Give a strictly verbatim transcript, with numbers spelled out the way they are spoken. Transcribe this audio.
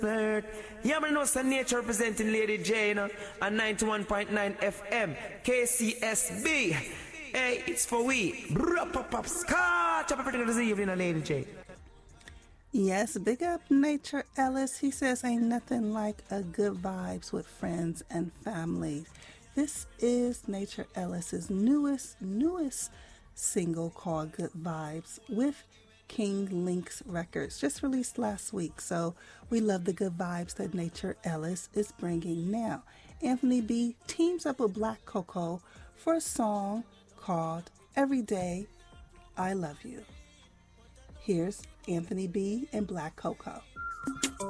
Alert. Yeah, man, know some nature representing Lady J, you know, on ninety-one point nine F M, K C S B. Hey, it's for we. Brr, pop, pop, scotch up everything this evening, Lady J. Yes, big up Nature Ellis. He says ain't nothing like a good vibes with friends and family. This is Nature Ellis's newest, newest single called Good Vibes with King Links Records, just released last week. So we love the good vibes that Nature Ellis is bringing now. Anthony B teams up with Black Coco for a song called Every Day I Love You. Here's Anthony B and Black Coco.